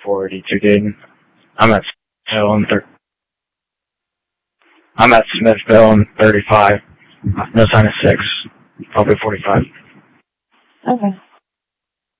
482 Dayton. I'm at Smithville in 35. No sign of 6. Probably 45. Okay.